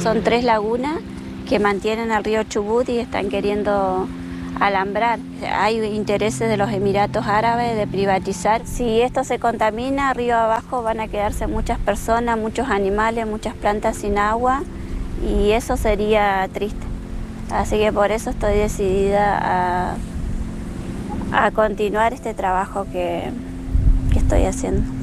Son 3 lagunas que mantienen al río Chubut y están queriendo alambrar. Hay intereses de los Emiratos Árabes de privatizar. Si esto se contamina, río abajo van a quedarse muchas personas, muchos animales, muchas plantas sin agua y eso sería triste. Así que por eso estoy decidida a continuar este trabajo que estoy haciendo.